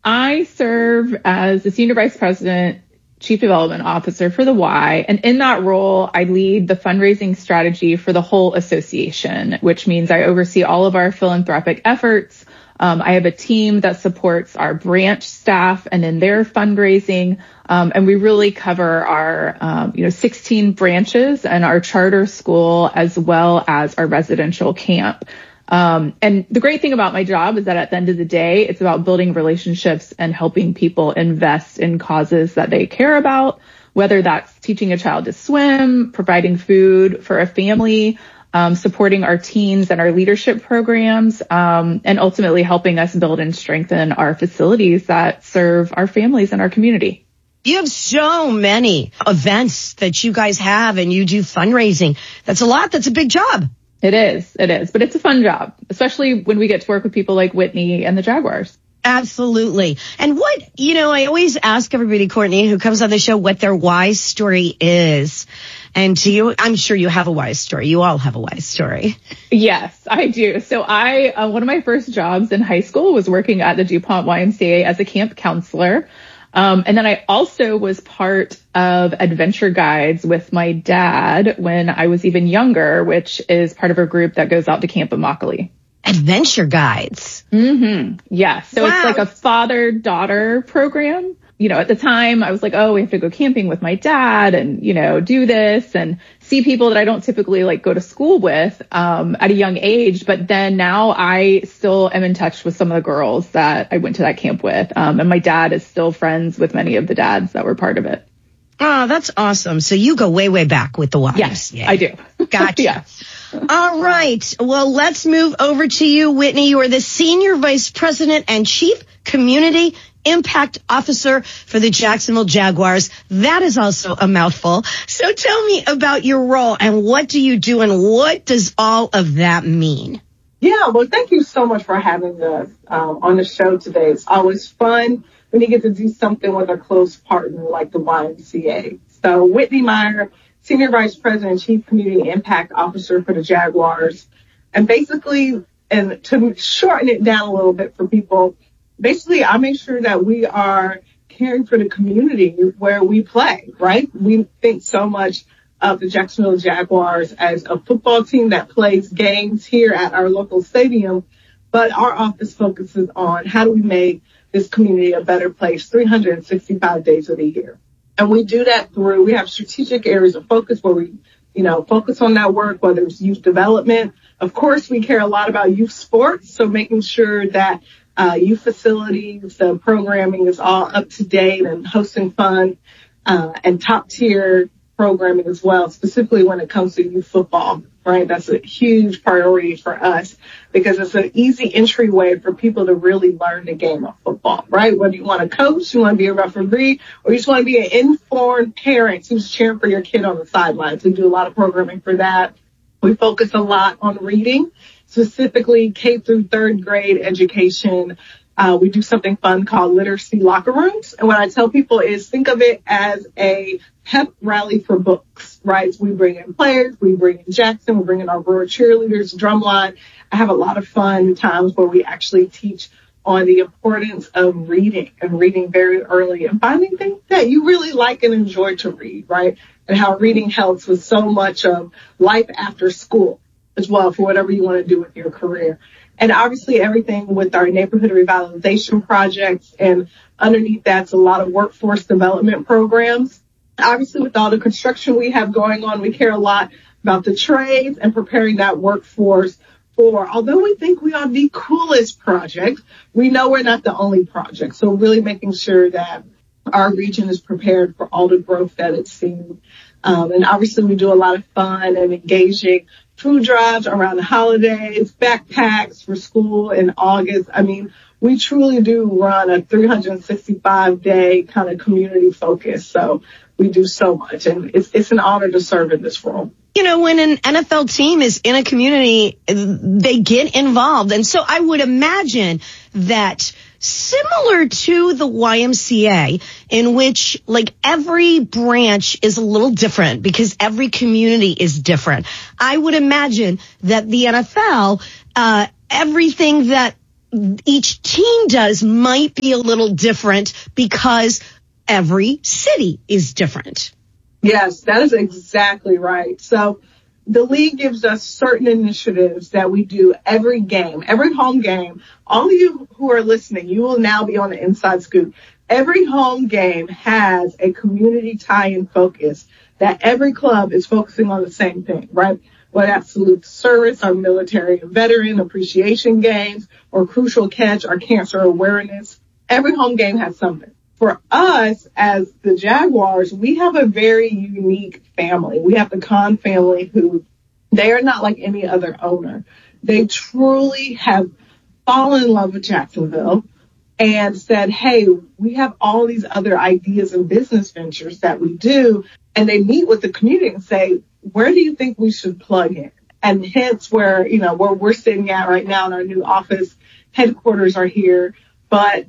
I serve as the Senior Vice President, Chief Development Officer for the Y. And in that role, I lead the fundraising strategy for the whole association, which means I oversee all of our philanthropic efforts. I have a team that supports our branch staff and in their fundraising. And we really cover our, 16 branches and our charter school, as well as our residential camp. And the great thing about my job is that at the end of the day, it's about building relationships and helping people invest in causes that they care about, whether that's teaching a child to swim, providing food for a family, supporting our teens and our leadership programs, and ultimately helping us build and strengthen our facilities that serve our families and our community. You have so many events that you guys have and you do fundraising. That's a lot. That's a big job. It is. But it's a fun job, especially when we get to work with people like Whitney and the Jaguars. Absolutely. And I always ask everybody, Courtney, who comes on the show, what their why story is. And to you, I'm sure you have a why story. You all have a why story. Yes, I do. So one of my first jobs in high school was working at the DuPont YMCA as a camp counselor. And then I also was part of Adventure Guides with my dad when I was even younger, which is part of a group that goes out to Camp Immokalee. Adventure Guides? Mm-hmm. Yeah. So It's like a father-daughter program. At the time I was like, oh, we have to go camping with my dad and, do this and see people that I don't typically go to school with, at a young age. But then now I still am in touch with some of the girls that I went to that camp with. And my dad is still friends with many of the dads that were part of it. Oh, that's awesome. So you go way, way back with the YMCA. Yes, I do. Gotcha. Yeah. All right. Well, let's move over to you, Whitney. You are the Senior Vice President and Chief Community Impact Officer for the Jacksonville Jaguars. That is also a mouthful. So tell me about your role and what do you do and what does all of that mean? Yeah, well, thank you so much for having us on the show today. It's always fun when you get to do something with a close partner like the YMCA. So Whitney Meyer, Senior Vice President and Chief Community Impact Officer for the Jaguars. And basically, and to shorten it down a little bit for people, basically, I make sure that we are caring for the community where we play, right? We think so much of the Jacksonville Jaguars as a football team that plays games here at our local stadium, but our office focuses on how do we make this community a better place 365 days of the year. And we do that through, we have strategic areas of focus where we, focus on that work, whether it's youth development. Of course, we care a lot about youth sports, so making sure that youth facilities, the programming is all up to date and hosting fun and top tier programming as well, specifically when it comes to youth football, right? That's a huge priority for us because it's an easy entryway for people to really learn the game of football, right? Whether you want to coach, you want to be a referee, or you just want to be an informed parent who's cheering for your kid on the sidelines. We do a lot of programming for that. We focus a lot on reading, specifically K through third grade education. We do something fun called literacy locker rooms. And what I tell people is think of it as a pep rally for books, right? So we bring in players, we bring in Jackson, we bring in our rural cheerleaders, drumline. I have a lot of fun times where we actually teach on the importance of reading and reading very early and finding things that you really like and enjoy to read, right? And how reading helps with so much of life after school as well for whatever you want to do with your career. And obviously everything with our neighborhood revitalization projects, and underneath that's a lot of workforce development programs. Obviously with all the construction we have going on, we care a lot about the trades and preparing that workforce for, although we think we are the coolest project, we know we're not the only project. So really making sure that our region is prepared for all the growth that it's seeing. And obviously we do a lot of fun and engaging food drives around the holidays, backpacks for school in August. I mean, we truly do run a 365-day kind of community focus. So we do so much, and it's an honor to serve in this role. When an NFL team is in a community, they get involved. And so I would imagine that similar to the YMCA, in which every branch is a little different because every community is different. I would imagine that the NFL, everything that each team does might be a little different because every city is different. Yes, that is exactly right. So the league gives us certain initiatives that we do every game, every home game. All of you who are listening, you will now be on the inside scoop. Every home game has a community tie-in focus that every club is focusing on the same thing, right? Whether that's salute service, our military and veteran appreciation games, or crucial catch, our cancer awareness. Every home game has something. For us, as the Jaguars, we have a very unique family. We have the Kahn family, who they are not like any other owner. They truly have fallen in love with Jacksonville and said, hey, we have all these other ideas and business ventures that we do. And they meet with the community and say, where do you think we should plug in? And hence where we're sitting at right now in our new office, headquarters are here. But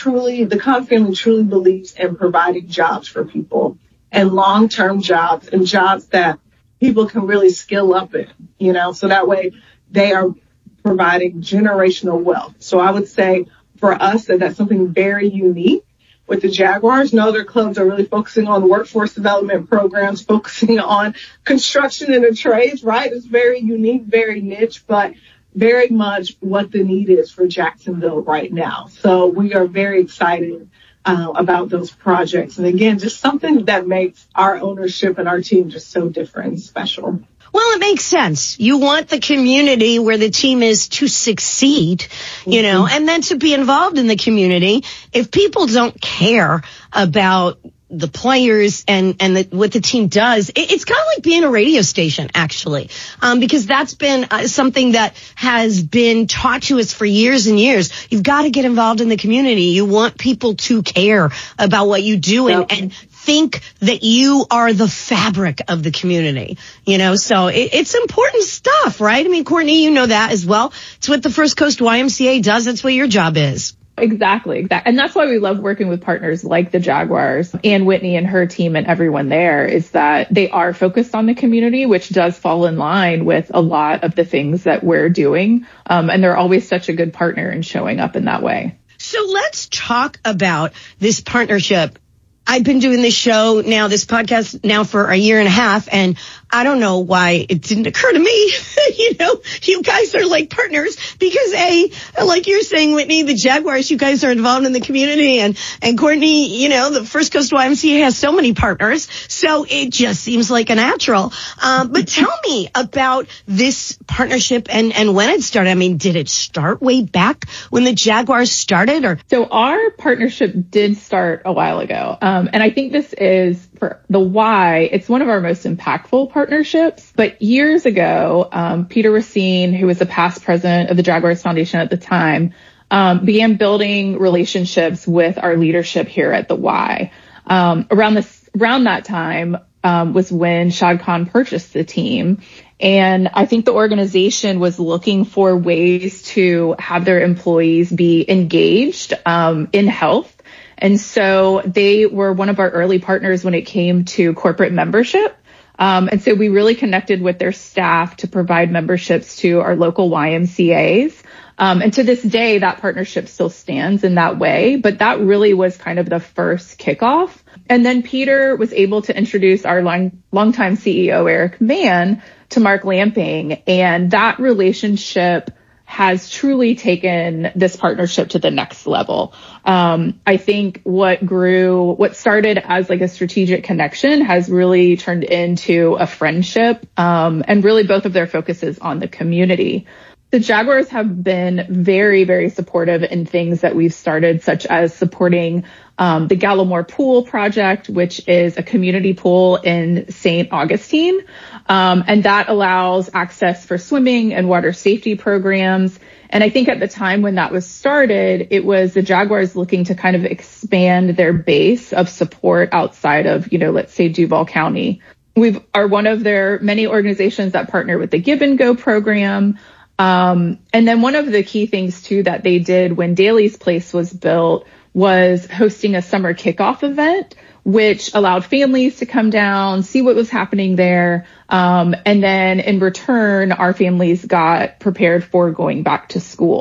the Kahn family truly believes in providing jobs for people, and long-term jobs, and jobs that people can really skill up in, so that way they are providing generational wealth. So I would say for us that's something very unique with the Jaguars. No other clubs are really focusing on workforce development programs, focusing on construction and the trades, right? It's very unique, very niche, but very much what the need is for Jacksonville right now. So we are very excited about those projects. And again, just something that makes our ownership and our team just so different and special. Well, it makes sense. You want the community where the team is to succeed, and then to be involved in the community. If people don't care about the players and what the team does, it's kind of like being a radio station, actually, because that's been something that has been taught to us for years and years. You've got to get involved in the community. You want people to care about what you do and think that you are the fabric of the community, so it's important stuff, right? I mean, Courtney, you know that as well. It's what the First Coast YMCA does. That's what your job is. Exactly. And that's why we love working with partners like the Jaguars and Whitney and her team and everyone there, is that they are focused on the community, which does fall in line with a lot of the things that we're doing. And they're always such a good partner in showing up in that way. So let's talk about this partnership. I've been doing this podcast now for a year and a half, and I don't know why it didn't occur to me. You guys are like partners because like you're saying, Whitney, the Jaguars, you guys are involved in the community, and Courtney, the First Coast YMCA has so many partners, so it just seems like a natural. But tell me about this partnership and when it started. I mean, did it start way back when the Jaguars started, or? So our partnership did start a while ago. And I think this is, for the Y, it's one of our most impactful partnerships. But years ago, Peter Racine, who was the past president of the Jaguars Foundation at the time, began building relationships with our leadership here at the Y. Around that time was when Shad Khan purchased the team. And I think the organization was looking for ways to have their employees be engaged in health. And so they were one of our early partners when it came to corporate membership. And so we really connected with their staff to provide memberships to our local YMCAs. And to this day, that partnership still stands in that way. But that really was kind of the first kickoff. And then Peter was able to introduce our longtime CEO, Eric Mann, to Mark Lamping. And that relationship has truly taken this partnership to the next level. I think what started as like a strategic connection has really turned into a friendship, and really both of their focuses on the community. The Jaguars have been very, very supportive in things that we've started, such as supporting the Gallimore Pool Project, which is a community pool in St. Augustine. And that allows access for swimming and water safety programs. And I think at the time when that was started, it was the Jaguars looking to kind of expand their base of support outside of, let's say Duval County. We are one of their many organizations that partner with the Give and Go program. And then one of the key things too that they did when Daly's Place was built was hosting a summer kickoff event, which allowed families to come down, see what was happening there. And then in return, our families got prepared for going back to school.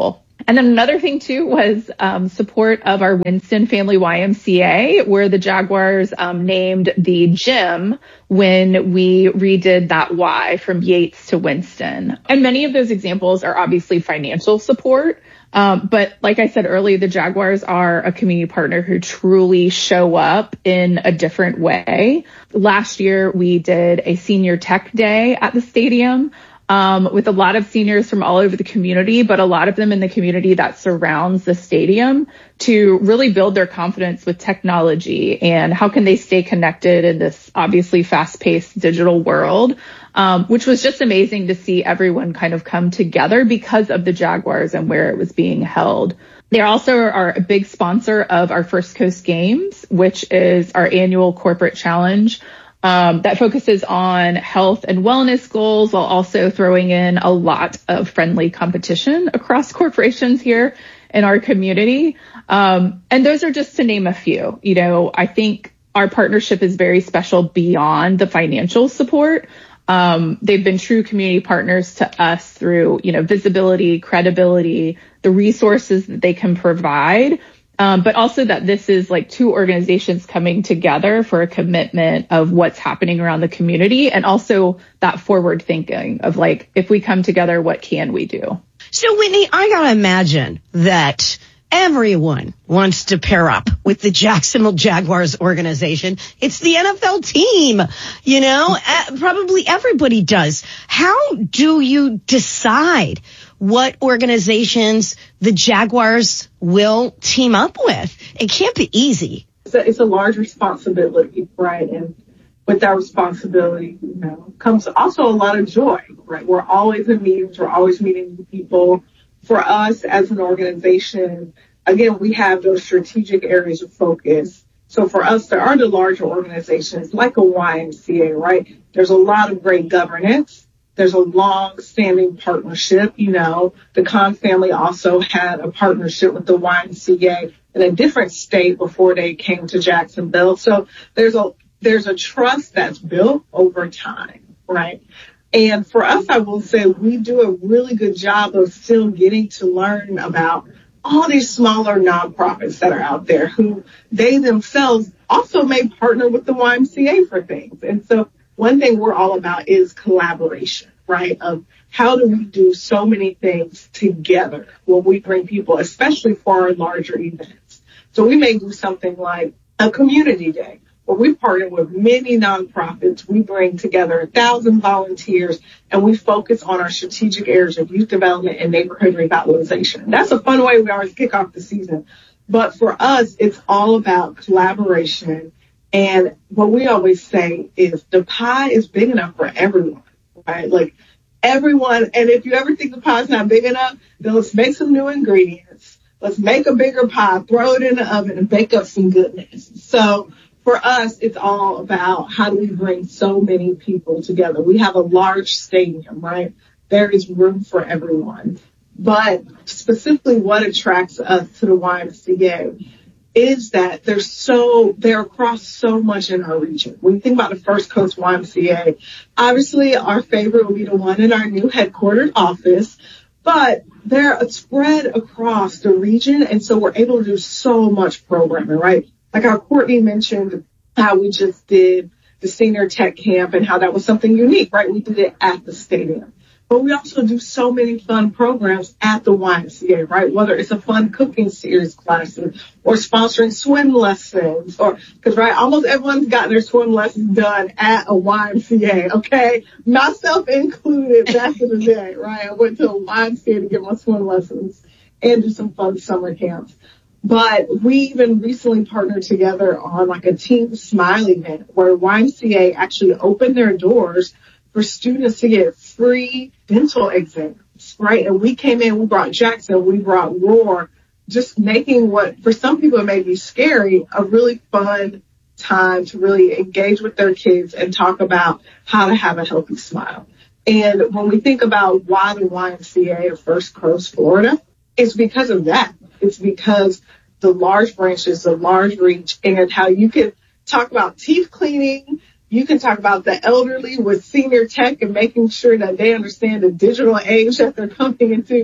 And then another thing too was support of our Winston Family YMCA, where the Jaguars named the gym when we redid that Y from Yates to Winston. And many of those examples are obviously financial support. But like I said earlier, the Jaguars are a community partner who truly show up in a different way. Last year, we did a senior tech day at the stadium with a lot of seniors from all over the community, but a lot of them in the community that surrounds the stadium to really build their confidence with technology and how can they stay connected in this obviously fast-paced digital world, which was just amazing to see everyone kind of come together because of the Jaguars and where it was being held. They also are a big sponsor of our First Coast Games, which is our annual corporate challenge that focuses on health and wellness goals while also throwing in a lot of friendly competition across corporations here in our community. And those are just to name a few. You know, I think our partnership is very special beyond the financial support. They've been true community partners to us through, you know, visibility, credibility, the resources that they can provide. But also that this is like two organizations coming together for a commitment of what's happening around the community and also that forward thinking of like, if we come together, what can we do? So, Whitney, I got to imagine that everyone wants to pair up with the Jacksonville Jaguars organization. It's the NFL team, you know, probably everybody does. How do you decide what organizations the Jaguars will team up with? It can't be easy. It's a large responsibility, right? And with that responsibility, you know, comes also a lot of joy, right? We're always in meetings. We're always meeting new people. For us as an organization, again, we have those strategic areas of focus. So for us, there are the larger organizations like a YMCA, right? There's a lot of great governance. There's a long-standing partnership. You know, the Kahn family also had a partnership with the YMCA in a different state before they came to Jacksonville. So there's a trust that's built over time, right? And for us, I will say we do a really good job of still getting to learn about all these smaller nonprofits that are out there who they themselves also may partner with the YMCA for things. And so one thing we're all about is collaboration, right? Of how do we do so many things together when we bring people, especially for our larger events. So we may do something like a community day where we partner with many nonprofits. We bring together 1,000 volunteers and we focus on our strategic areas of youth development and neighborhood revitalization. That's a fun way we always kick off the season. But for us, it's all about collaboration. And what we always say is the pie is big enough for everyone, right? Like everyone. And if you ever think the pie's not big enough, then let's make some new ingredients. Let's make a bigger pie, throw it in the oven and bake up some goodness. So for us, it's all about how do we bring so many people together. We have a large stadium, right? There is room for everyone. But specifically what attracts us to the YMCA is that they're across so much in our region. When you think about the First Coast YMCA, obviously our favorite will be the one in our new headquartered office, but they're spread across the region. And so we're able to do so much programming, right? Like how Courtney mentioned how we just did the senior tech camp and how that was something unique, right? We did it at the stadium. But we also do so many fun programs at the YMCA, right? Whether it's a fun cooking series classes or sponsoring swim lessons or because, right, almost everyone's gotten their swim lessons done at a YMCA, okay? Myself included back in the day, right? I went to a YMCA to get my swim lessons and do some fun summer camps. But we even recently partnered together on like a Team Smile event where YMCA actually opened their doors for students to get free dental exams, right? And we came in, we brought Jackson, we brought Roar, just making what for some people it may be scary, a really fun time to really engage with their kids and talk about how to have a healthy smile. And when we think about why the YMCA of First Coast, Florida, it's because of that. It's because the large branches, the large reach, and how you can talk about teeth cleaning. You can talk about the elderly with senior tech and making sure that they understand the digital age that they're coming into.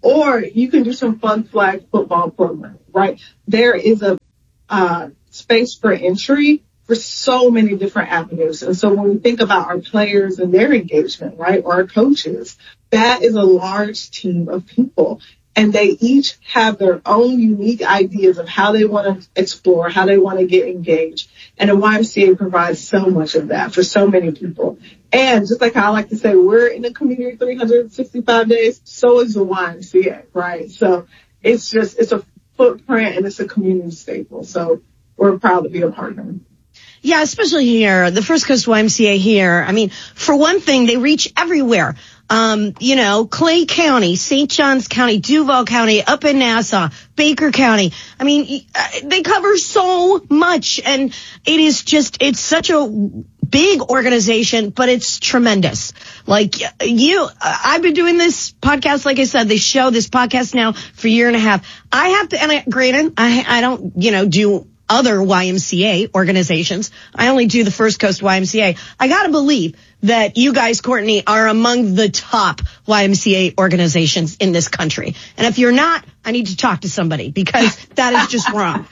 or you can do some fun flag football programming, right? There is a space for entry for so many different avenues. And so when we think about our players and their engagement, right, or our coaches, that is a large team of people. And they each have their own unique ideas of how they want to explore, how they want to get engaged. And the YMCA provides so much of that for so many people. And just like how I like to say, we're in the community 365 days, so is the YMCA, right? So it's a footprint and it's a community staple. So we're proud to be a partner. Yeah, especially here, the First Coast YMCA here. I mean, for one thing, they reach everywhere. Clay County, St. Johns County, Duval County, up in Nassau, Baker County. I mean, they cover so much, and it's such a big organization, but it's tremendous. Like I've been doing this podcast, like I said, this podcast now for a year and a half. I have to, and granted, I don't, do other YMCA organizations. I only do the First Coast YMCA. I got to believe that you guys, Courtney, are among the top YMCA organizations in this country. And if you're not, I need to talk to somebody because that is just wrong.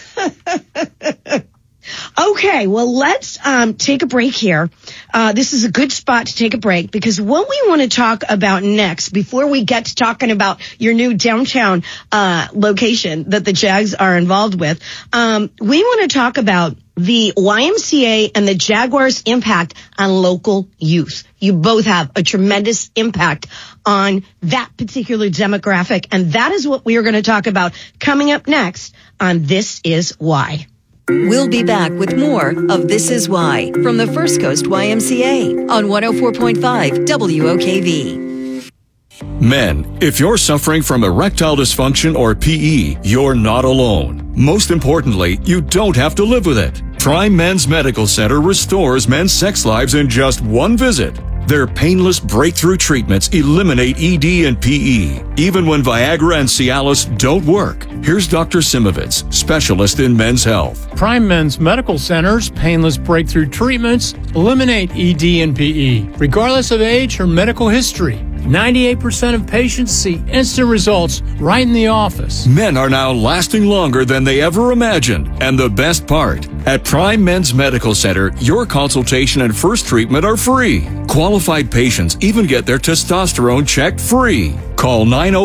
Okay, well, let's take a break here. This is a good spot to take a break because what we want to talk about next, before we get to talking about your new downtown location that the Jags are involved with, we want to talk about the YMCA and the Jaguars' impact on local youth. You both have a tremendous impact on that particular demographic, and that is what we are going to talk about coming up next on This Is Why. We'll be back with more of This Is Why from the First Coast YMCA on 104.5 WOKV. Men, if you're suffering from erectile dysfunction or PE, you're not alone. Most importantly, you don't have to live with it. Prime Men's Medical Center restores men's sex lives in just one visit. Their painless breakthrough treatments eliminate ED and PE, even when Viagra and Cialis don't work. Here's Dr. Simovitz, specialist in men's health. Prime Men's Medical Center's painless breakthrough treatments eliminate ED and PE, regardless of age or medical history. 98% of patients see instant results right in the office. Men are now lasting longer than they ever imagined. And the best part, at Prime Men's Medical Center, your consultation and first treatment are free. Qualified patients even get their testosterone checked free. Call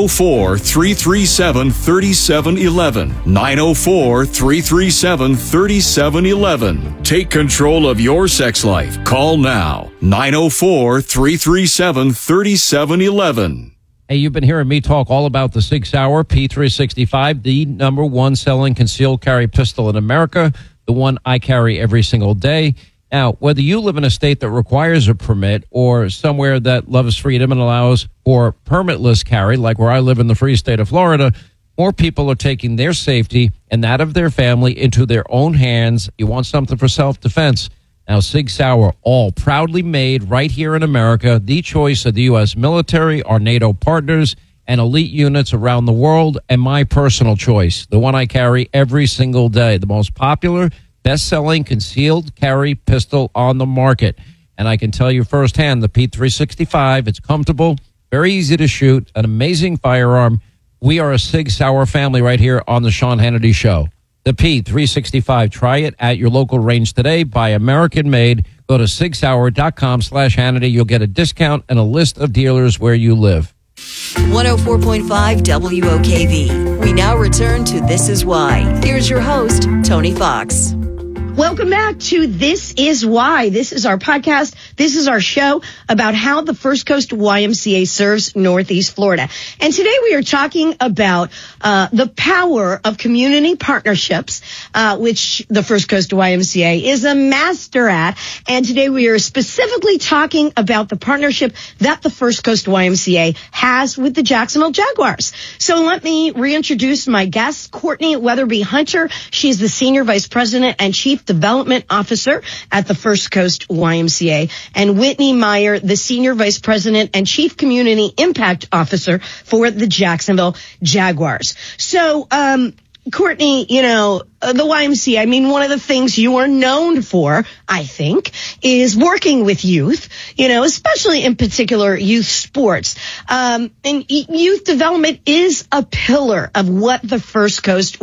904-337-3711. 904-337-3711. Take control of your sex life. Call now. 904-337-3711. Hey, you've been hearing me talk all about the Sig Sauer P365, the number one selling concealed carry pistol in America, the one I carry every single day. Now, whether you live in a state that requires a permit or somewhere that loves freedom and allows for permitless carry, like where I live in the free state of Florida, more people are taking their safety and that of their family into their own hands. You want something for self-defense. Now, Sig Sauer, all proudly made right here in America, the choice of the U.S. military, our NATO partners, and elite units around the world, and my personal choice, the one I carry every single day, the most popular, best-selling concealed carry pistol on the market. And I can tell you firsthand, the P365, it's comfortable, very easy to shoot, an amazing firearm. We are a Sig Sauer family right here on the Sean Hannity Show. The P365. Try it at your local range today. Buy American made. Go to sigsauer.com/Hannity. You'll get a discount and a list of dealers where you live. 104.5 WOKV. We now return to This Is Why. Here's your host, Tony Fox. Welcome back to This Is Why. This is our podcast. This is our show about how the First Coast YMCA serves Northeast Florida. And today we are talking about the power of community partnerships, which the First Coast YMCA is a master at. And today we are specifically talking about the partnership that the First Coast YMCA has with the Jacksonville Jaguars. So let me reintroduce my guest, Courtney Weatherby Hunter. She's the Senior Vice President and Chief Development Officer at the First Coast YMCA, and Whitney Meyer, the Senior Vice President and Chief Community Impact Officer for the Jacksonville Jaguars. So, Courtney, the YMCA, I mean, one of the things you are known for, I think, is working with youth, especially in particular youth sports. And youth development is a pillar of what the First Coast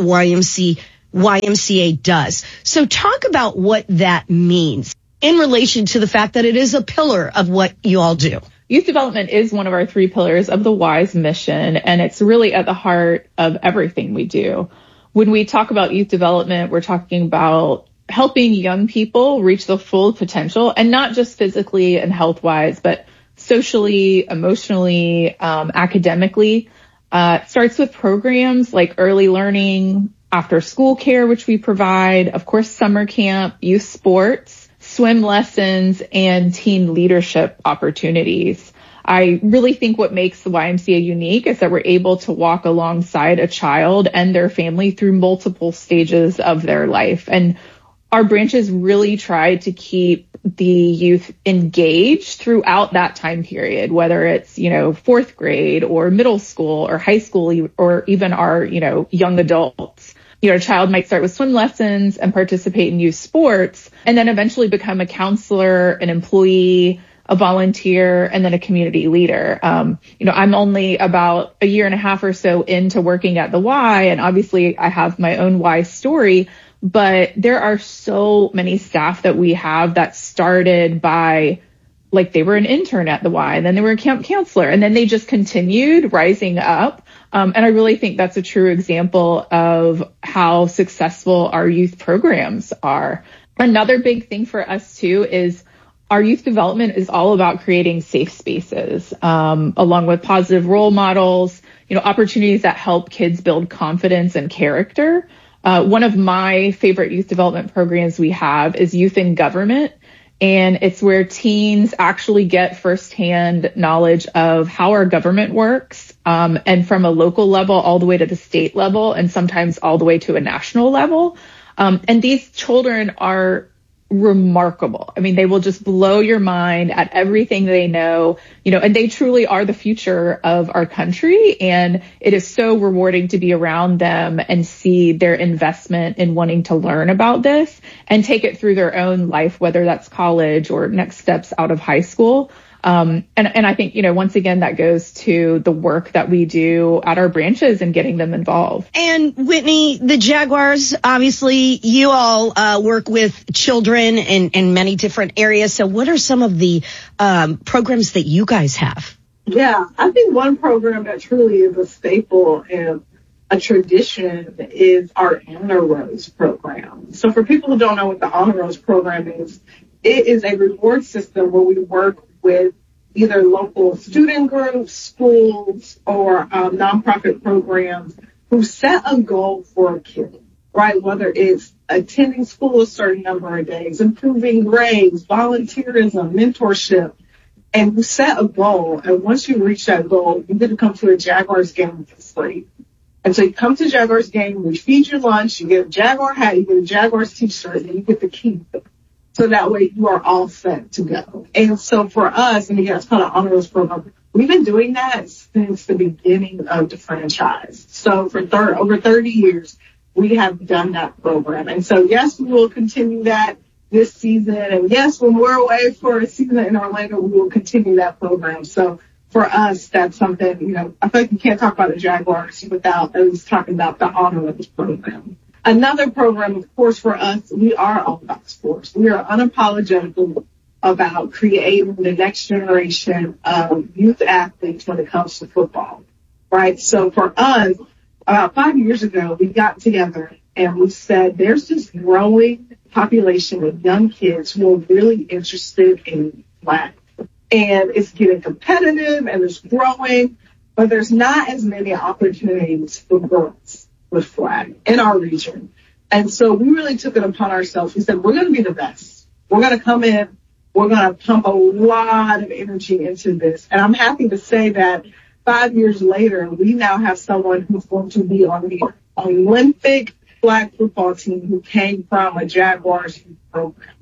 YMCA does. So talk about what that means in relation to the fact that it is a pillar of what you all do. Youth development is one of our 3 pillars of the Y's mission, and it's really at the heart of everything we do. When we talk about youth development, we're talking about helping young people reach the full potential, and not just physically and health-wise, but socially, emotionally, academically. It starts with programs like early learning, after-school care, which we provide, of course, summer camp, youth sports, swim lessons, and teen leadership opportunities. I really think what makes the YMCA unique is that we're able to walk alongside a child and their family through multiple stages of their life. And our branches really try to keep the youth engaged throughout that time period, whether it's, 4th grade or middle school or high school or even our, young adults. A child might start with swim lessons and participate in youth sports and then eventually become a counselor, an employee, a volunteer, and then a community leader. I'm only about a year and a half or so into working at the Y, and obviously I have my own Y story, but there are so many staff that we have that started by, they were an intern at the Y, and then they were a camp counselor, and then they just continued rising up. And I really think that's a true example of how successful our youth programs are. Another big thing for us, too, is our youth development is all about creating safe spaces, along with positive role models, opportunities that help kids build confidence and character. One of my favorite youth development programs we have is Youth in Government. And it's where teens actually get firsthand knowledge of how our government works, and from a local level all the way to the state level, and sometimes all the way to a national level. And these children are remarkable. I mean, they will just blow your mind at everything they know, and they truly are the future of our country. And it is so rewarding to be around them and see their investment in wanting to learn about this and take it through their own life, whether that's college or next steps out of high school. And I think, once again, that goes to the work that we do at our branches and getting them involved. And Whitney, the Jaguars, obviously you all work with children in many different areas. So what are some of the programs that you guys have? Yeah, I think one program that truly is a staple and a tradition is our Honor Rose program. So for people who don't know what the Honor Rose program is, it is a reward system where we work with either local student groups, schools, or nonprofit programs who set a goal for a kid, right? Whether it's attending school a certain number of days, improving grades, volunteerism, mentorship, and you set a goal. And once you reach that goal, you get to come to a Jaguars game for free. And so you come to Jaguars game, we feed you lunch, you get a Jaguar hat, you get a Jaguars t-shirt, and you get to keep it. So that way you are all set to go. And so for us, and again, it's called an Honor Rose program, we've been doing that since the beginning of the franchise. So for over 30 years, we have done that program. And so, yes, we will continue that this season. And yes, when we're away for a season in Orlando, we will continue that program. So for us, that's something, I feel like you can't talk about the Jaguars without at least talking about the Honor Rose program. Another program, of course, for us, we are all about sports. We are unapologetic about creating the next generation of youth athletes when it comes to football, right? So for us, about 5 years ago, we got together and we said there's this growing population of young kids who are really interested in flag. And it's getting competitive and it's growing, but there's not as many opportunities for girls with flag in our region. And so we really took it upon ourselves. We said, we're going to be the best. We're going to come in. We're going to pump a lot of energy into this. And I'm happy to say that 5 years later, we now have someone who's going to be on the Olympic flag football team who came from a Jaguars youth program.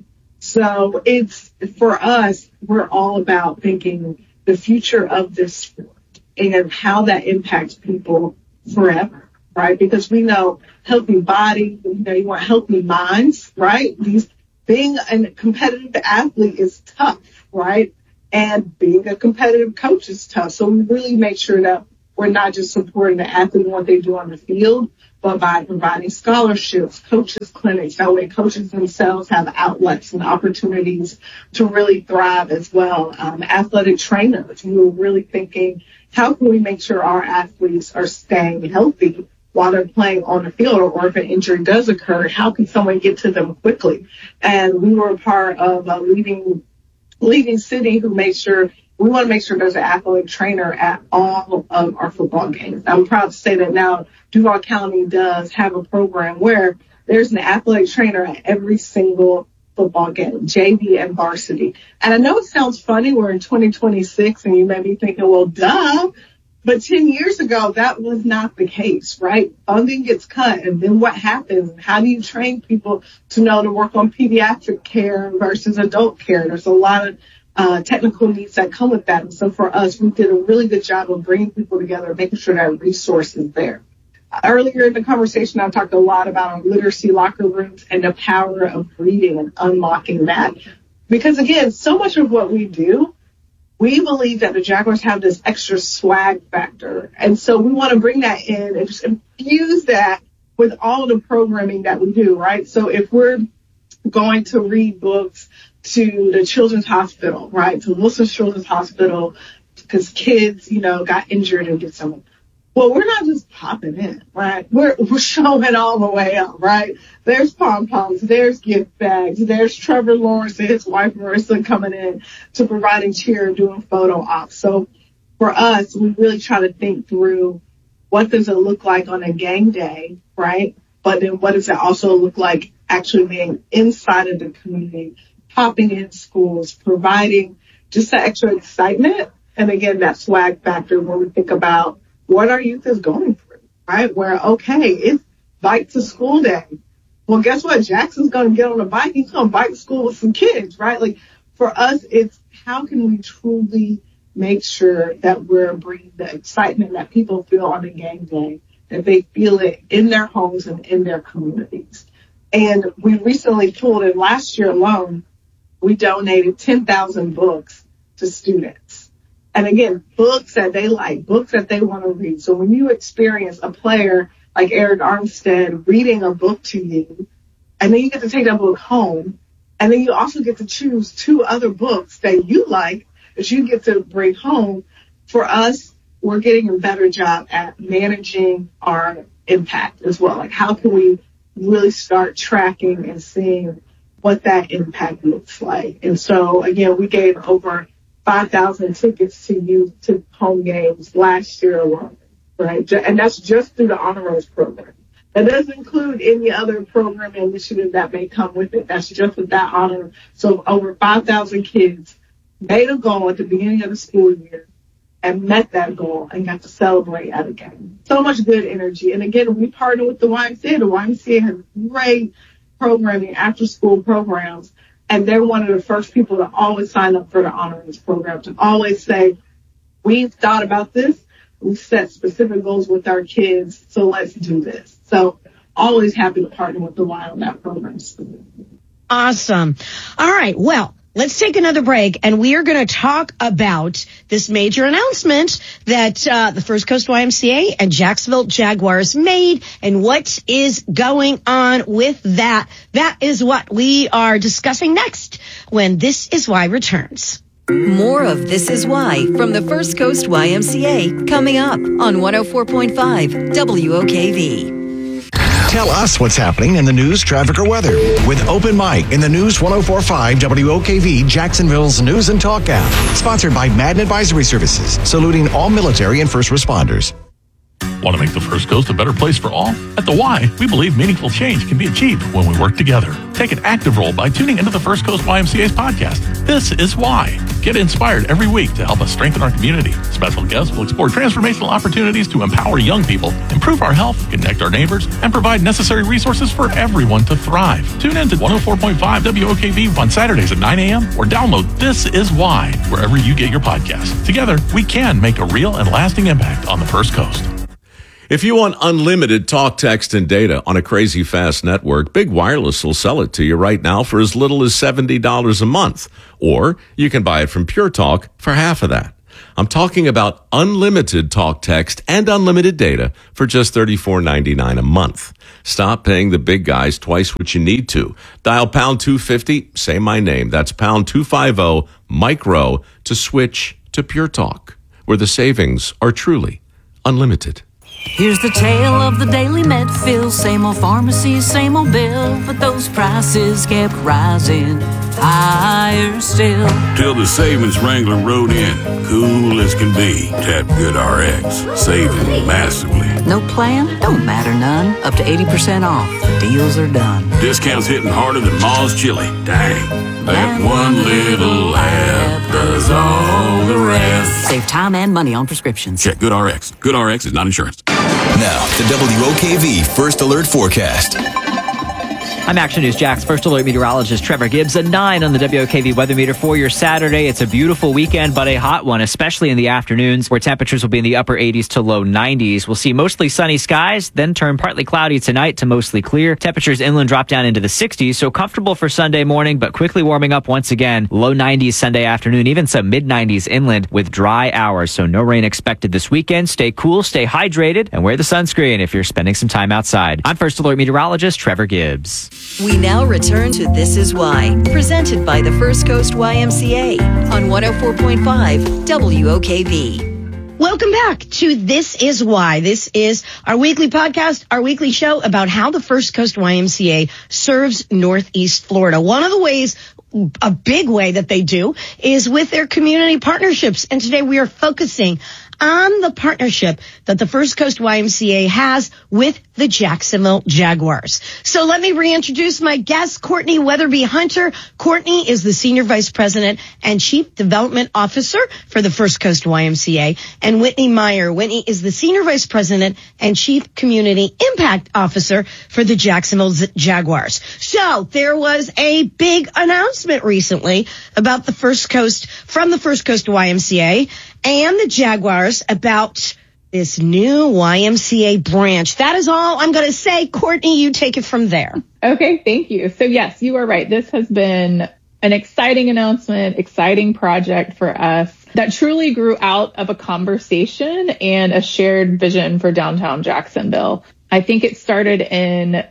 So it's, for us, we're all about thinking the future of this sport and how that impacts people forever. right? Because we know healthy body, you want healthy minds, right? Being a competitive athlete is tough, right? And being a competitive coach is tough. So we really make sure that we're not just supporting the athlete and what they do on the field, but by providing scholarships, coaches clinics. That way coaches themselves have outlets and opportunities to really thrive as well. Athletic trainers, we were really thinking, how can we make sure our athletes are staying healthy while they're playing on the field, or if an injury does occur, how can someone get to them quickly? And we were a part of a leading city who made sure, we want to make sure there's an athletic trainer at all of our football games. I'm proud to say that now Duval County does have a program where there's an athletic trainer at every single football game, JV and varsity. And I know it sounds funny, we're in 2026 and you may be thinking, well, duh. But 10 years ago, that was not the case, right? Funding gets cut, and then what happens? How do you train people to know to work on pediatric care versus adult care? There's a lot of technical needs that come with that. And so for us, we did a really good job of bringing people together, making sure that resource is there. Earlier in the conversation, I talked a lot about our literacy locker rooms and the power of reading and unlocking that. Because, again, so much of what we do, we believe that the Jaguars have this extra swag factor. And so we want to bring that in and just infuse that with all of the programming that we do, right? So if we're going to read books to the Children's Hospital, right, to Wilson Children's Hospital, because kids, got injured and did something. Well, we're not just popping in, right? We're showing all the way up, right? There's pom-poms, there's gift bags, there's Trevor Lawrence and his wife Marissa coming in to providing cheer and doing photo ops. So for us, we really try to think through what does it look like on a game day, right? But then what does it also look like actually being inside of the community, popping in schools, providing just that extra excitement. And again, that swag factor when we think about what our youth is going through, right? Where, okay, it's bike to school day. Well, guess what? Jackson's going to get on a bike. He's going to bike to school with some kids, right? Like, for us, it's how can we truly make sure that we're bringing the excitement that people feel on a game day, that they feel it in their homes and in their communities. And we recently pulled in last year alone, we donated 10,000 books to students. And again, books that they like, books that they want to read. So when you experience a player like Eric Armstead reading a book to you, and then you get to take that book home, and then you also get to choose 2 other books that you like that you get to bring home. For us, we're getting a better job at managing our impact as well. Like, how can we really start tracking and seeing what that impact looks like? And so, again, we gave over 5,000 tickets to home games last year alone, right? And that's just through the Honor Roll program. That doesn't include any other program initiative that may come with it. That's just with that honor. So over 5,000 kids made a goal at the beginning of the school year and met that goal and got to celebrate at a game. So much good energy. And again, we partner with the YMCA. The YMCA has great programming, after school programs. And they're one of the first people to always sign up for the Honor Roll program, to always say, we've thought about this. We've set specific goals with our kids, so let's do this. So always happy to partner with the Y on that program. Awesome. All right. Well, let's take another break, and we are going to talk about this major announcement that the First Coast YMCA and Jacksonville Jaguars made, and what is going on with that. That is what we are discussing next when This Is Why returns. More of This Is Why from the First Coast YMCA coming up on 104.5 WOKV. Tell us what's happening in the news, traffic, or weather with Open Mic in the News 104.5 WOKV, Jacksonville's news and talk app. Sponsored by Madden Advisory Services, saluting all military and first responders. Want to make the First Coast a better place for all? At the Y, we believe meaningful change can be achieved when we work together. Take an active role by tuning into the First Coast YMCA's podcast, This Is Why. Get inspired every week to help us strengthen our community. Special guests will explore transformational opportunities to empower young people, improve our health, connect our neighbors, and provide necessary resources for everyone to thrive. Tune in to 104.5 WOKV on Saturdays at 9 a.m. or download This Is Why wherever you get your podcasts. Together, we can make a real and lasting impact on the First Coast. If you want unlimited talk, text, and data on a crazy fast network, Big Wireless will sell it to you right now for as little as $70 a month. Or you can buy it from Pure Talk for half of that. I'm talking about unlimited talk, text, and unlimited data for just $34.99 a month. Stop paying the big guys twice what you need to. Dial pound 250, say my name. That's pound 250 micro to switch to Pure Talk, where the savings are truly unlimited. Here's the tale of the daily Medfill. Same old pharmacy, same old bill, but those prices kept rising higher still. Till the savings wrangler rode in, cool as can be. Tap GoodRx, saving massively. No plan? Don't matter none. Up to 80% off. The deals are done. Discounts hitting harder than Ma's chili. Dang, that one little app does all the rest. Save time and money on prescriptions. Check GoodRx. GoodRx is not insurance. Now, the WOKV First Alert Forecast. I'm Action News Jack's First Alert meteorologist Trevor Gibbs. A 9 on the WOKV weather meter for your Saturday. It's a beautiful weekend, but a hot one, especially in the afternoons, where temperatures will be in the upper 80s to low 90s. We'll see mostly sunny skies, then turn partly cloudy tonight to mostly clear. Temperatures inland drop down into the 60s, so comfortable for Sunday morning, but quickly warming up once again. Low 90s Sunday afternoon, even some mid-90s inland with dry hours, so no rain expected this weekend. Stay cool, stay hydrated, and wear the sunscreen if you're spending some time outside. I'm First Alert meteorologist Trevor Gibbs. We now return to This Is Why, presented by the First Coast YMCA on 104.5 WOKV. Welcome back to This Is Why. This is our weekly podcast, our weekly show about how the First Coast YMCA serves Northeast Florida. One of the ways, a big way that they do, is with their community partnerships. And today we are focusing on the partnership that the First Coast YMCA has with the Jacksonville Jaguars. So let me reintroduce my guest, Courtney Weatherby Hunter. Courtney is the Senior Vice President and Chief Development Officer for the First Coast YMCA. And Whitney Meyer. Whitney is the Senior Vice President and Chief Community Impact Officer for the Jacksonville Jaguars. So there was a big announcement recently about the First Coast, from the First Coast YMCA and the Jaguars, about this new YMCA branch. That is all I'm going to say. Courtney, you take it from there. Okay, thank you. So yes, you are right. This has been an exciting announcement, exciting project for us that truly grew out of a conversation and a shared vision for downtown Jacksonville. I think it started in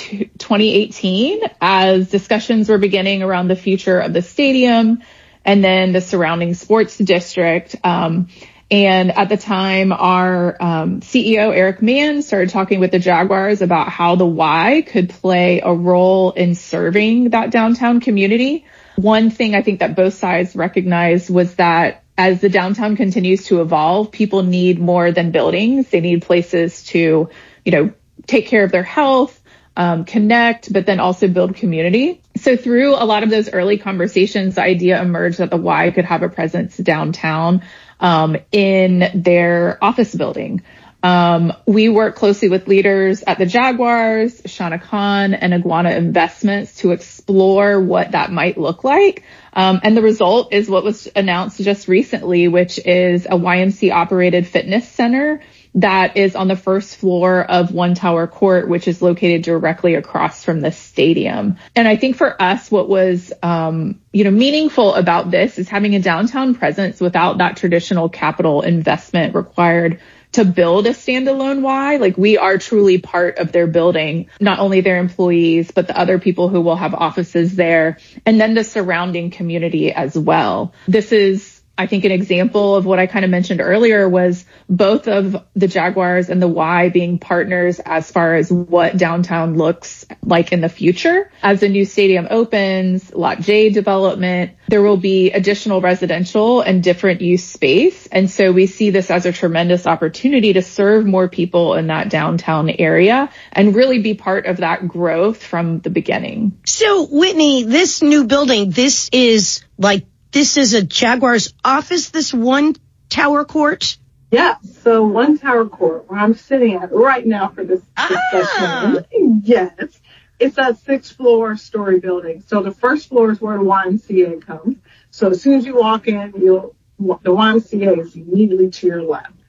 2018 as discussions were beginning around the future of the stadium and then the surrounding sports district. And at the time, our CEO, Eric Mann, started talking with the Jaguars about how the Y could play a role in serving that downtown community. One thing I think that both sides recognized was that as the downtown continues to evolve, people need more than buildings. They need places to, take care of their health, connect, but then also build community. So through a lot of those early conversations, the idea emerged that the Y could have a presence downtown in their office building. We work closely with leaders at the Jaguars, Shana Khan, and Iguana Investments to explore what that might look like. And the result is what was announced just recently, which is a YMCA operated fitness center that is on the first floor of One Tower Court, which is located directly across from the stadium. And I think for us, what was, meaningful about this is having a downtown presence without that traditional capital investment required to build a standalone Y. Like, we are truly part of their building, not only their employees, but the other people who will have offices there, and then the surrounding community as well. This is, I think, an example of what I kind of mentioned earlier, was both of the Jaguars and the Y being partners as far as what downtown looks like in the future. As the new stadium opens, Lot J development, there will be additional residential and different use space. And so we see this as a tremendous opportunity to serve more people in that downtown area and really be part of that growth from the beginning. So, Whitney, this new building, this is a Jaguars office, this One Tower Court? Yeah, so One Tower Court, where I'm sitting at right now for this discussion. Yes, it's a 6-floor story building. So the first floor is where the YMCA comes. So as soon as you walk in, the YMCA is immediately to your left.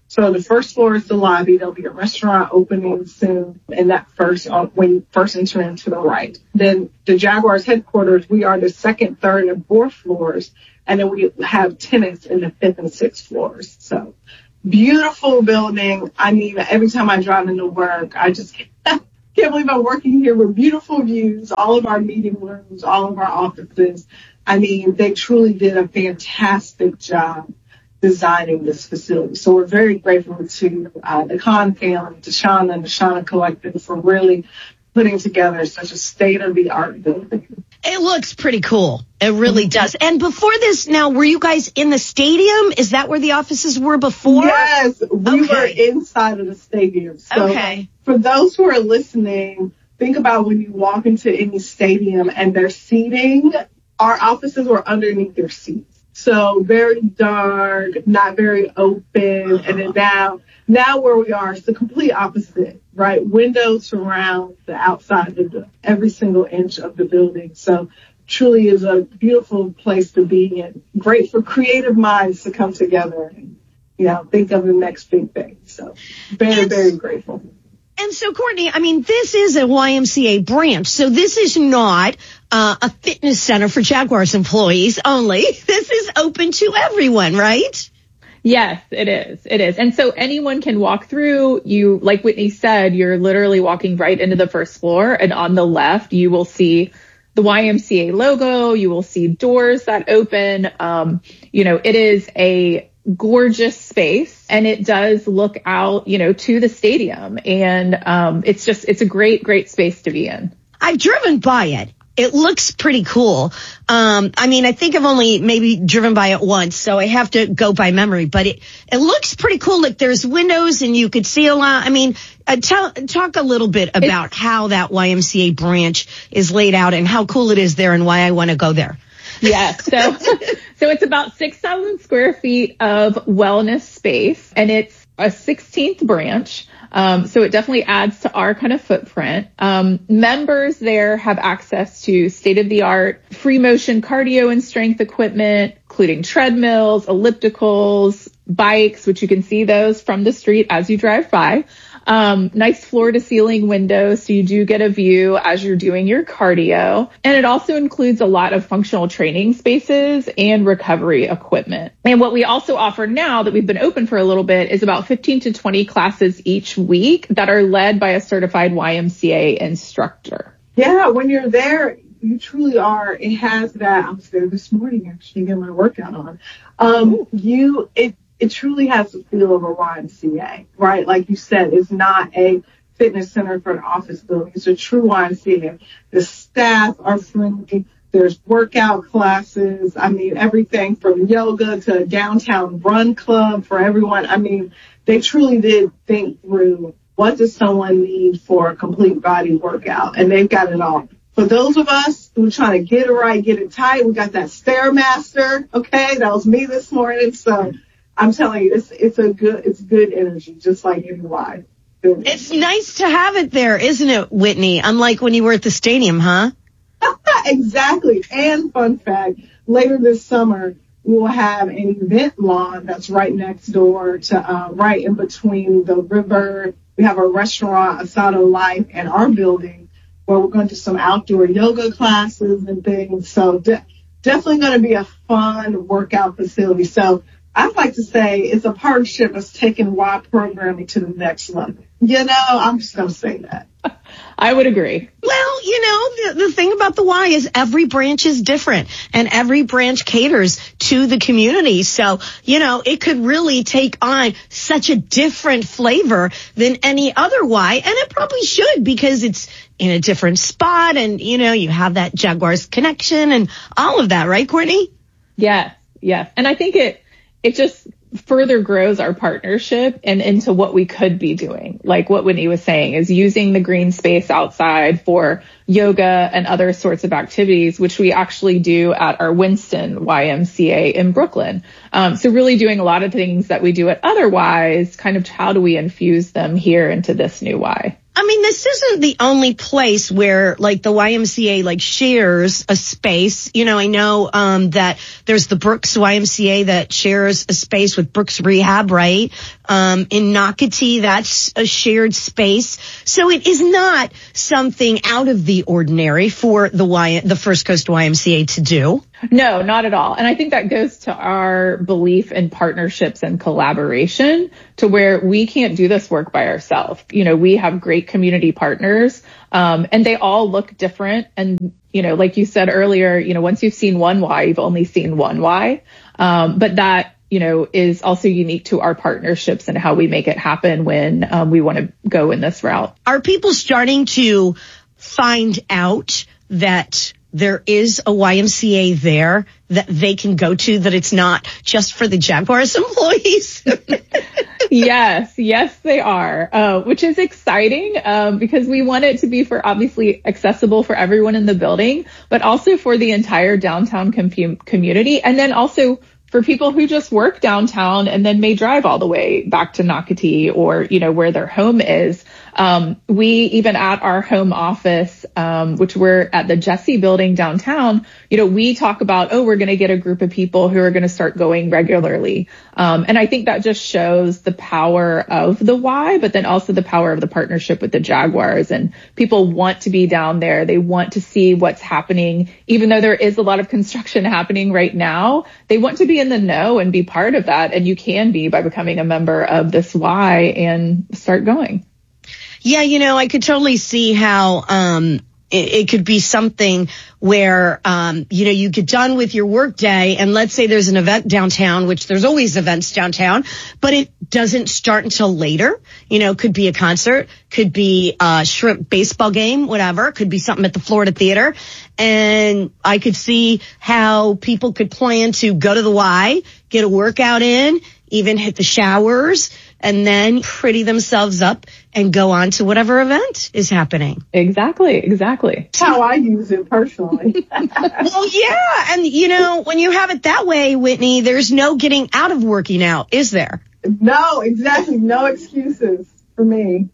So the first floor is the lobby. There'll be a restaurant opening soon, and that when you first enter in to the right. Then the Jaguars headquarters, we are the second, third, and fourth floors, and then we have tenants in the fifth and sixth floors. So beautiful building. I mean, every time I drive into work, I just can't believe I'm working here with beautiful views, all of our meeting rooms, all of our offices. I mean, they truly did a fantastic job designing this facility. So we're very grateful to the Khan family, to Shauna and the Shauna Collective for really putting together such a state-of-the-art building. It looks pretty cool. It really does. And before this, now, were you guys in the stadium? Is that where the offices were before? Yes, we were inside of the stadium. So for those who are listening, think about when you walk into any stadium and their seating, our offices were underneath their seats. So very dark, not very open. And then now where we are, it's the complete opposite, right? Windows surround the outside of every single inch of the building. So truly is a beautiful place to be and great for creative minds to come together and, think of the next big thing. So very, very grateful. And so, Courtney, I mean, this is a YMCA branch. So this is not a fitness center for Jaguars employees only. This is open to everyone, right? Yes, it is. It is. And so anyone can walk through. You, like Whitney said, you're literally walking right into the first floor. And on the left, you will see the YMCA logo. You will see doors that open. It is a gorgeous space, and it does look out, to the stadium. And it's a great, great space to be in. I've driven by it. It looks pretty cool. I think I've only maybe driven by it once, so I have to go by memory, but it looks pretty cool. Like there's windows and you could see a lot. I mean, talk a little bit about how that YMCA branch is laid out and how cool it is there and why I want to go there. Yes. So it's about 6,000 square feet of wellness space, and it's a 16th branch. So it definitely adds to our kind of footprint. Members there have access to state-of-the-art free motion cardio and strength equipment, including treadmills, ellipticals, bikes, which you can see those from the street as you drive by. Nice floor-to-ceiling windows, so you do get a view as you're doing your cardio. And it also includes a lot of functional training spaces and recovery equipment. And what we also offer now that we've been open for a little bit is about 15 to 20 classes each week that are led by a certified YMCA instructor. Yeah, when you're there, you truly are. It has that. I was there this morning actually getting my workout on. It truly has the feel of a YMCA, right? Like you said, it's not a fitness center for an office building. It's a true YMCA. The staff are friendly. There's workout classes. I mean, everything from yoga to a downtown run club for everyone. I mean, they truly did think through what does someone need for a complete body workout, and they've got it all. For those of us who are trying to get it right, get it tight, we got that Stairmaster. Okay, that was me this morning. So I'm telling you, it's good energy, just like NY. It's nice to have it there, isn't it, Whitney? Unlike when you were at the stadium, huh? Exactly. And fun fact, later this summer, we will have an event lawn that's right next door to, right in between the river. We have a restaurant, Asado Life, and our building where we're going to do some outdoor yoga classes and things. So definitely going to be a fun workout facility. So I'd like to say it's a partnership that's taking Y programming to the next level. I'm just going to say that. I would agree. Well, the thing about the Y is every branch is different and every branch caters to the community. So, it could really take on such a different flavor than any other Y. And it probably should because it's in a different spot and, you have that Jaguars connection and all of that, right, Courtney? Yes. And I think it just further grows our partnership and into what we could be doing. Like what Whitney was saying is using the green space outside for yoga and other sorts of activities, which we actually do at our Winston YMCA in Brooklyn. So really doing a lot of things that we do at other Ys, kind of how do we infuse them here into this new Y? I mean, this isn't the only place where, like, the YMCA, like, shares a space. You know, I know that there's the Brooks YMCA that shares a space with Brooks Rehab, right? In Nocatee, that's a shared space. So it is not something out of the ordinary for the First Coast YMCA to do. No, not at all. And I think that goes to our belief in partnerships and collaboration, to where we can't do this work by ourselves. You know, we have great community partners, and they all look different. And, you know, like you said earlier, you know, once you've seen one Y, you've only seen one Y. But that, you know, is also unique to our partnerships and how we make it happen when we want to go in this route. Are people starting to find out that there is a YMCA there that they can go to, that it's not just for the Jaguars employees? Yes, they are, which is exciting because we want it to be for obviously accessible for everyone in the building, but also for the entire downtown community. And then also for people who just work downtown and then may drive all the way back to Nocatee or, you know, where their home is. We even at our home office, which we're at the Jesse building downtown, you know, we talk about, we're going to get a group of people who are going to start going regularly. And I think that just shows the power of the Y, but then also the power of the partnership with the Jaguars. And people want to be down there. They want to see what's happening. Even though there is a lot of construction happening right now, they want to be in the know and be part of that. And you can be by becoming a member of this Y and start going. Yeah, you know, I could totally see how it could be something where, you know, you get done with your work day and let's say there's an event downtown, which there's always events downtown, but it doesn't start until later. You know, could be a concert, could be a shrimp baseball game, whatever. Could be something at the Florida Theater. And I could see how people could plan to go to the Y, get a workout in, even hit the showers, and then pretty themselves up and go on to whatever event is happening. Exactly. That's how I use it personally. Well, yeah. And, you know, when you have it that way, Whitney, there's no getting out of working out, is there? No, exactly. No excuses for me.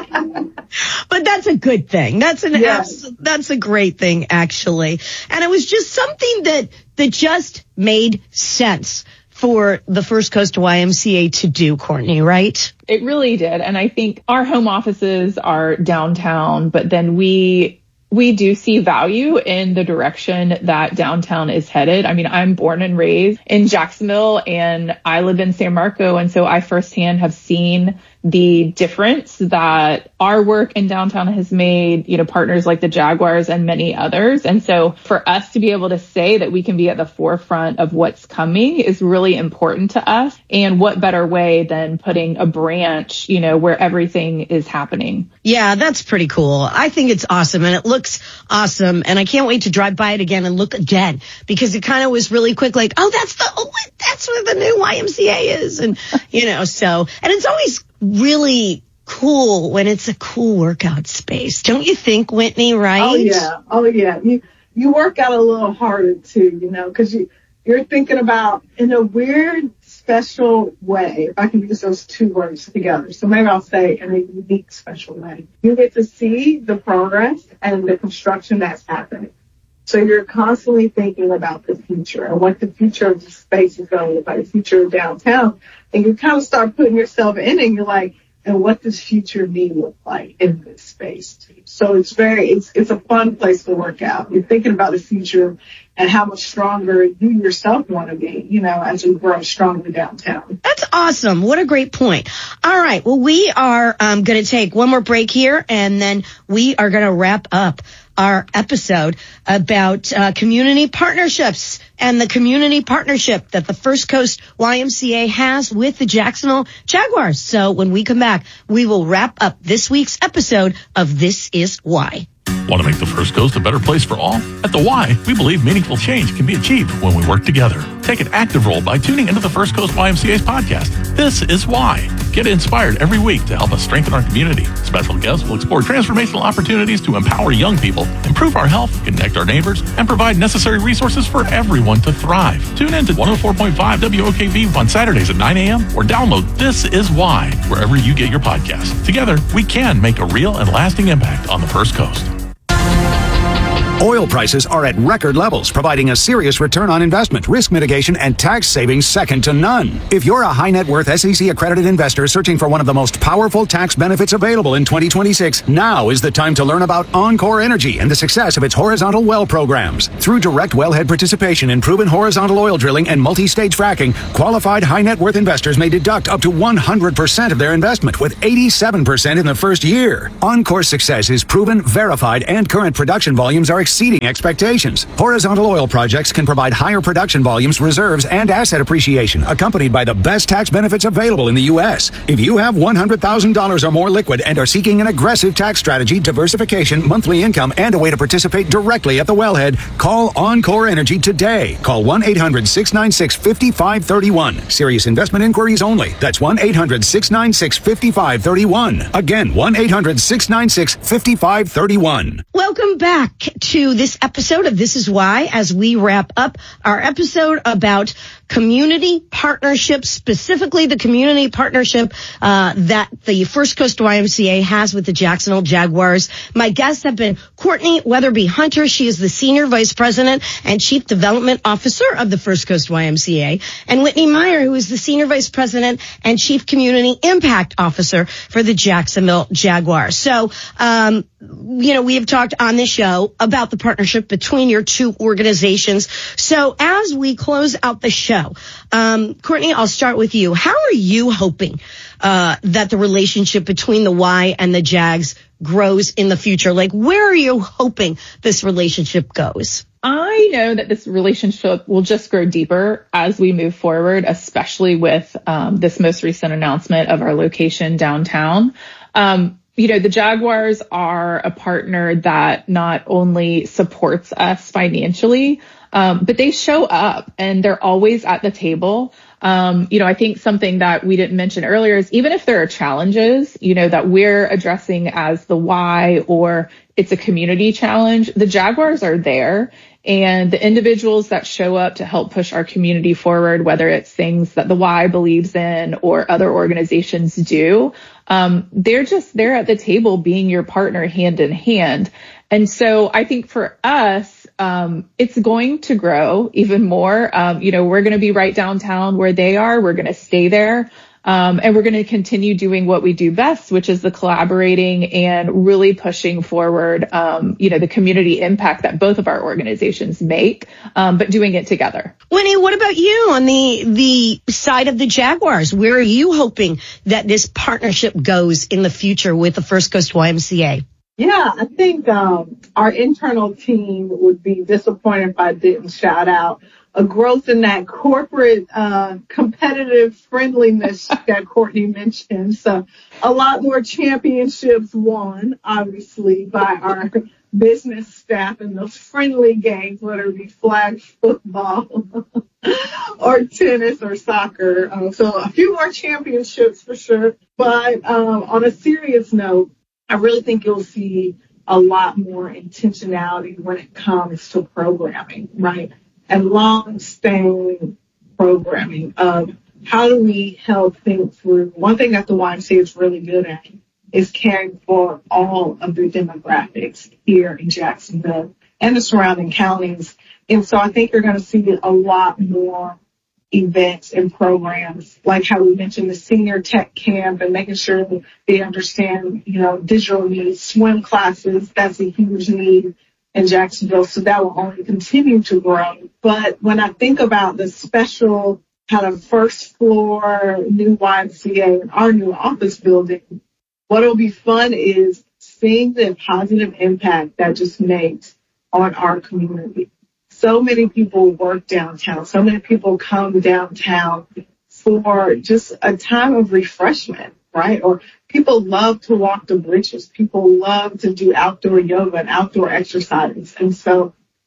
But that's a good thing. That's that's a great thing, actually. And it was just something that just made sense for the First Coast YMCA to do, Courtney, right? It really did. And I think our home offices are downtown, but then we do see value in the direction that downtown is headed. I mean, I'm born and raised in Jacksonville and I live in San Marco. And so I firsthand have seen the difference that our work in downtown has made, you know, partners like the Jaguars and many others. And so for us to be able to say that we can be at the forefront of what's coming is really important to us. And what better way than putting a branch, you know, where everything is happening. Yeah, that's pretty cool. I think it's awesome and it looks awesome. And I can't wait to drive by it again and look again because it kind of was really quick, like, that's where the new YMCA is. And, you know, so, and it's always really cool when it's a cool workout space. Don't you think, Whitney, right? Oh, yeah. You work out a little harder, too, you know, because you're thinking about in a weird, special way, if I can use those two words together. So maybe I'll say in a unique, special way. You get to see the progress and the construction that's happening. So you're constantly thinking about the future and what the future of the space is going to look like, the future of downtown. And you kind of start putting yourself in it and you're like, and what does future me look like in this space too? So it's a fun place to work out. You're thinking about the future and how much stronger you yourself want to be, you know, as you grow stronger downtown. That's awesome. What a great point. All right. Well, we are going to take one more break here and then we are going to wrap up our episode about community partnerships and the community partnership that the First Coast YMCA has with the Jacksonville Jaguars. So when we come back, we will wrap up this week's episode of This Is Why. Want to make the First Coast a better place for all? At the Y, we believe meaningful change can be achieved when we work together. Take an active role by tuning into the First Coast YMCA's podcast. This is why. Get inspired every week to help us strengthen our community. Special guests will explore transformational opportunities to empower young people, improve our health, connect our neighbors, and provide necessary resources for everyone to thrive. Tune in to 104.5 WOKV on Saturdays at 9 a.m. or download This Is Why wherever you get your podcasts. Together, we can make a real and lasting impact on the First Coast. Oil prices are at record levels, providing a serious return on investment, risk mitigation, and tax savings second to none. If you're a high net worth SEC-accredited investor searching for one of the most powerful tax benefits available in 2026, now is the time to learn about Encore Energy and the success of its horizontal well programs. Through direct wellhead participation in proven horizontal oil drilling and multi-stage fracking, qualified high net worth investors may deduct up to 100% of their investment, with 87% in the first year. Encore's success is proven, verified, and current production volumes are exceeding expectations. Horizontal oil projects can provide higher production volumes, reserves, and asset appreciation, accompanied by the best tax benefits available in the U.S. If you have $100,000 or more liquid and are seeking an aggressive tax strategy, diversification, monthly income, and a way to participate directly at the wellhead, call Encore Energy today. Call 1-800-696-5531. Serious investment inquiries only. That's 1-800-696-5531. Again, 1-800-696-5531. Welcome back to this episode of This Is Why, as we wrap up our episode about community partnerships, specifically the community partnership that the First Coast YMCA has with the Jacksonville Jaguars. My guests have been Courtney Weatherby Hunter. She is the Senior Vice President and Chief Development Officer of the First Coast YMCA, and Whitney Meyer, who is the Senior Vice President and Chief Community Impact Officer for the Jacksonville Jaguars. So, we have talked on this show about the partnership between your two organizations. So as we close out the show, Courtney, I'll start with you. How are you hoping that the relationship between the Y and the Jags grows in the future? Like, where are you hoping this relationship goes? I know that this relationship will just grow deeper as we move forward, especially with this most recent announcement of our location downtown. The Jaguars are a partner that not only supports us financially, but they show up and they're always at the table. I think something that we didn't mention earlier is even if there are challenges, that we're addressing as the Y or it's a community challenge, the Jaguars are there. And the individuals that show up to help push our community forward, whether it's things that the Y believes in or other organizations do, they're there at the table being your partner hand in hand. And so I think for us, it's going to grow even more. We're going to be right downtown where they are. We're going to stay there. And we're going to continue doing what we do best, which is the collaborating and really pushing forward, the community impact that both of our organizations make, but doing it together. Winnie, what about you on the side of the Jaguars? Where are you hoping that this partnership goes in the future with the First Coast YMCA? Yeah, I think our internal team would be disappointed if I didn't shout out a growth in that corporate competitive friendliness that Courtney mentioned. So a lot more championships won, obviously, by our business staff in those friendly games, whether it be flag football or tennis or soccer. So a few more championships for sure. But on a serious note, I really think you'll see a lot more intentionality when it comes to programming, right? And long-staying programming of how do we help think through. One thing that the YMCA is really good at is caring for all of the demographics here in Jacksonville and the surrounding counties. And so I think you're going to see a lot more events and programs, like how we mentioned the senior tech camp and making sure that they understand, digital needs, swim classes. That's a huge need in Jacksonville, so that will only continue to grow. But when I think about the special kind of first floor new YMCA and our new office building, what'll be fun is seeing the positive impact that just makes on our community. So many people work downtown. So many people come downtown for just a time of refreshment, right? Or people love to walk the bridges. People love to do outdoor yoga and outdoor exercises. And so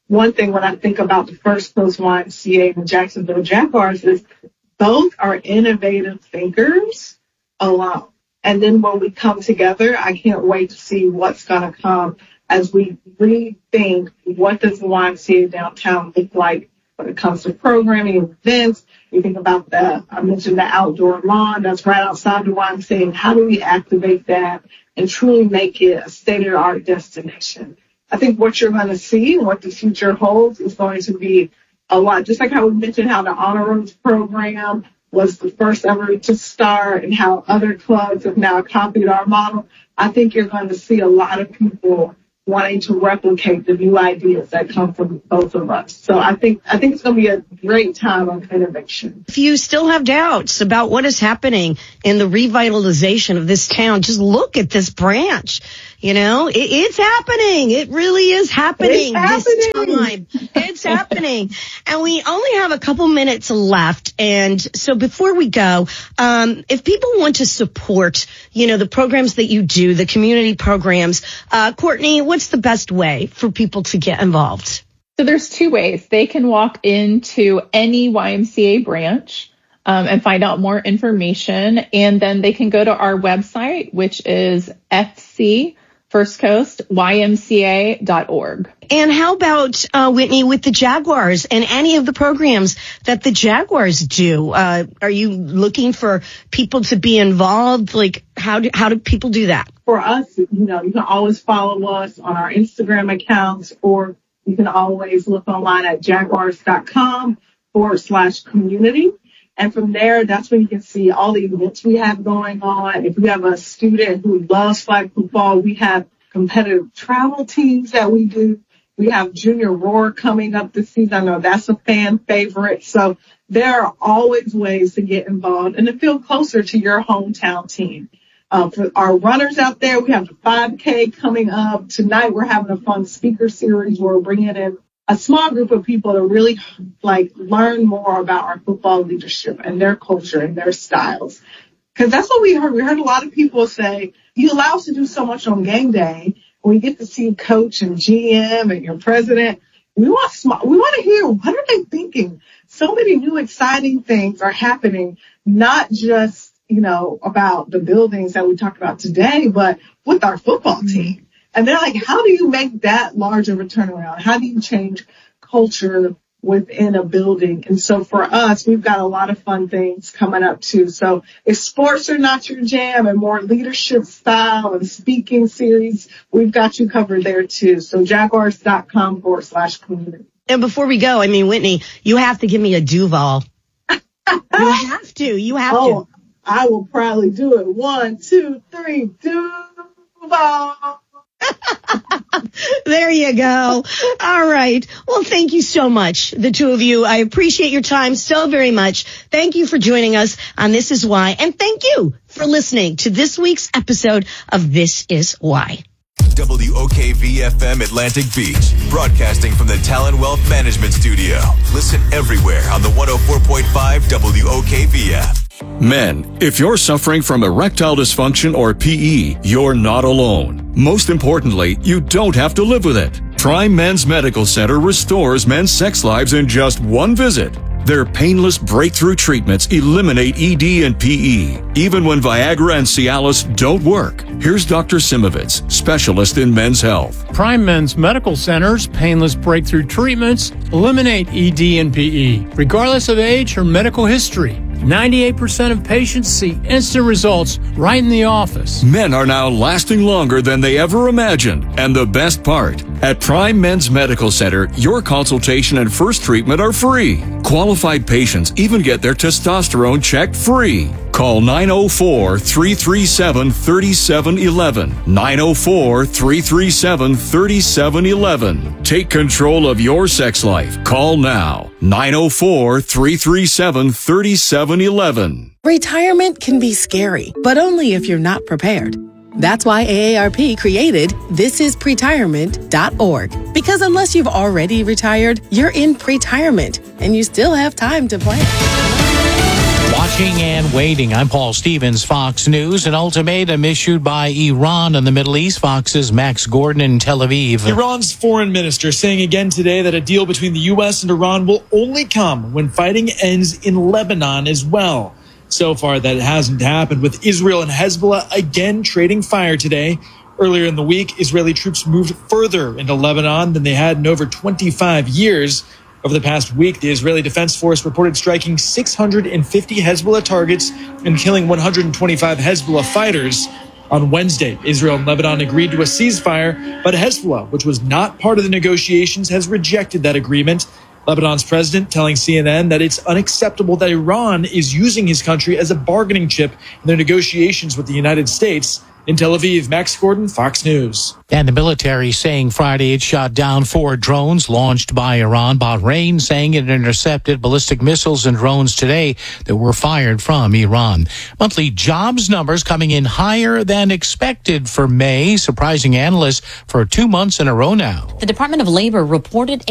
one thing when I think about the First Coast YMCA and the Jacksonville Jaguars is both are innovative thinkers alone. And then when we come together, I can't wait to see what's going to come as we rethink what does the YMCA downtown look like when it comes to programming, events. You think about I mentioned the outdoor lawn that's right outside the YMCA, and how do we activate that and truly make it a state-of-the-art destination? I think what you're going to see and what the future holds is going to be a lot, just like how we mentioned how the Honor Rooms program was the first ever to start and how other clubs have now copied our model. I think you're going to see a lot of people wanting to replicate the new ideas that come from both of us. So I think it's going to be a great time of innovation. If you still have doubts about what is happening in the revitalization of this town, just look at this branch. You know, it's happening. It really is happening this time. It's happening. And we only have a couple minutes left. And so before we go, if people want to support, the programs that you do, the community programs, Courtney, what's the best way for people to get involved? So there's two ways. They can walk into any YMCA branch and find out more information. And then they can go to our website, which is FirstCoastYMCA.org. And how about, Whitney, with the Jaguars and any of the programs that the Jaguars do? Are you looking for people to be involved? Like, how do people do that? For us, you can always follow us on our Instagram accounts, or you can always look online at jaguars.com/community. And from there, that's when you can see all the events we have going on. If you have a student who loves flag football, we have competitive travel teams that we do. We have Junior Roar coming up this season. I know that's a fan favorite. So there are always ways to get involved and to feel closer to your hometown team. For our runners out there, we have the 5K coming up. Tonight, we're having a fun speaker series where we're bringing in a small group of people to really learn more about our football leadership and their culture and their styles. Because that's what we heard. We heard a lot of people say, you allow us to do so much on game day. We get to see coach and GM and your president. We want to hear, what are they thinking? So many new exciting things are happening, not just, about the buildings that we talked about today, but with our football team. And they're like, how do you make that large of a turnaround? How do you change culture within a building? And so for us, we've got a lot of fun things coming up too. So if sports are not your jam and more leadership style and speaking series, we've got you covered there too. So jaguars.com/community. And before we go, Whitney, you have to give me a Duval. You have to. I will probably do it. 1, 2, 3, Duval. There you go. All right. Well, thank you so much, the two of you. I appreciate your time so very much. Thank you for joining us on This Is Why. And thank you for listening to this week's episode of This Is Why. WOKV-FM Atlantic Beach, broadcasting from the Talon Wealth Management Studio. Listen everywhere on the 104.5 WOKV app. Men, if you're suffering from erectile dysfunction or PE, you're not alone. Most importantly, you don't have to live with it. Prime Men's Medical Center restores men's sex lives in just one visit. Their painless breakthrough treatments eliminate ED and PE, even when Viagra and Cialis don't work. Here's Dr. Simovitz, specialist in men's health. Prime Men's Medical Center's painless breakthrough treatments eliminate ED and PE, regardless of age or medical history. 98% of patients see instant results right in the office. Men are now lasting longer than they ever imagined. And the best part, at Prime Men's Medical Center, your consultation and first treatment are free. Qualified patients even get their testosterone checked free. Call 904-337-3711. 904-337-3711. Take control of your sex life. Call now. 904-337-3711. Retirement can be scary, but only if you're not prepared. That's why AARP created thisispretirement.org. Because unless you've already retired, you're in pretirement, and you still have time to plan. Watching and waiting. I'm Paul Stevens, Fox News. An ultimatum issued by Iran in the Middle East. Fox's Max Gordon in Tel Aviv. Iran's foreign minister saying again today that a deal between the U.S. and Iran will only come when fighting ends in Lebanon as well. So far, that hasn't happened, with Israel and Hezbollah again trading fire today. Earlier in the week, Israeli troops moved further into Lebanon than they had in over 25 years. Over the past week, the Israeli Defense Force reported striking 650 Hezbollah targets and killing 125 Hezbollah fighters. On Wednesday, Israel and Lebanon agreed to a ceasefire, but Hezbollah, which was not part of the negotiations, has rejected that agreement. Lebanon's president telling CNN that it's unacceptable that Iran is using his country as a bargaining chip in their negotiations with the United States. In Tel Aviv, Max Gordon, Fox News. And the military saying Friday it shot down 4 drones launched by Iran. Bahrain saying it intercepted ballistic missiles and drones today that were fired from Iran. Monthly jobs numbers coming in higher than expected for May, surprising analysts for 2 months in a row now. The Department of Labor reported